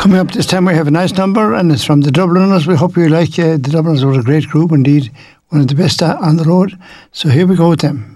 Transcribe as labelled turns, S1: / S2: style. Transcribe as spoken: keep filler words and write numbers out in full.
S1: Coming up this time we have a nice number, and it's from the Dubliners. We hope you like uh, the Dubliners. Were a great group indeed, one of the best uh, on the road. So here we go with them.